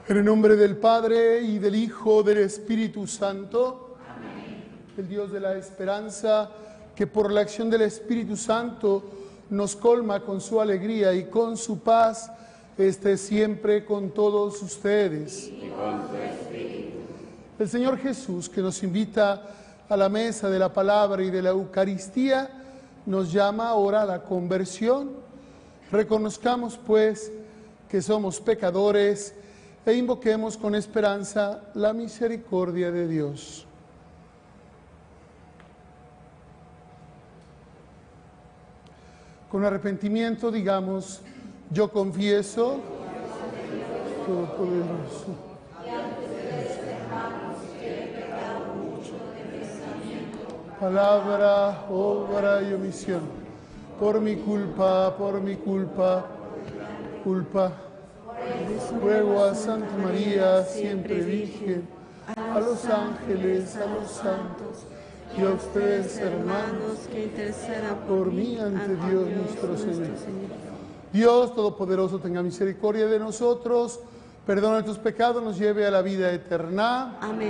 En el nombre del Padre, y del Hijo, del Espíritu Santo. Amén. El Dios de la esperanza, que por la acción del Espíritu Santo nos colma con su alegría y con su paz, esté siempre con todos ustedes. Y con tu espíritu. El Señor Jesús, que nos invita a la mesa de la palabra y de la Eucaristía, nos llama ahora a la conversión. Reconozcamos, pues, que somos pecadores e invoquemos con esperanza la misericordia de Dios. Con arrepentimiento digamos: yo confieso, Todopoderoso, palabra, obra y omisión, por mi culpa, culpa. Ruego a Santa María, siempre Virgen, a los ángeles, a los santos, y a ustedes, hermanos, que intercedan por mí ante Dios nuestro Señor. Dios Todopoderoso, tenga misericordia de nosotros, perdona nuestros pecados, nos lleve a la vida eterna. Amén.